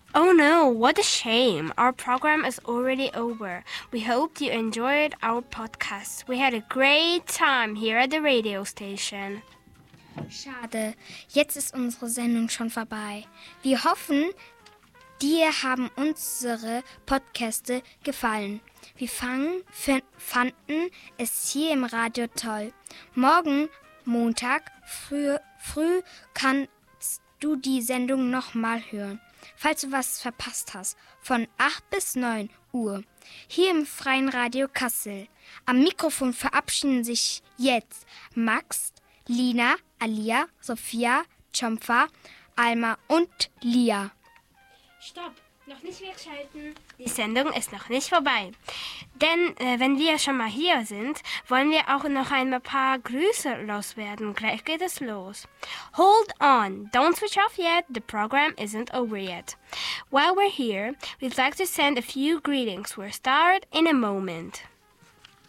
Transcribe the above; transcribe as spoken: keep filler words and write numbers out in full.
Oh no, what a shame. Our program is already over. We hope you enjoyed our podcast. We had a great time here at the radio station. Schade, jetzt ist unsere Sendung schon vorbei. Wir hoffen, dir haben unsere Podcaste gefallen. Wir fangen, f- fanden es hier im Radio toll. Morgen, Montag, früh, früh kannst du die Sendung nochmal hören, falls du was verpasst hast, von acht bis neun Uhr, hier im Freien Radio Kassel. Am Mikrofon verabschieden sich jetzt Max, Lina, Alia, Sophia, Champfa, Alma und Lia. Stopp, noch nicht wegschalten. Die Sendung ist noch nicht vorbei. Denn äh, wenn wir schon mal hier sind, wollen wir auch noch ein paar Grüße loswerden. Gleich geht es los. Hold on, don't switch off yet. The program isn't over yet. While we're here, we'd like to send a few greetings. We'll start in a moment.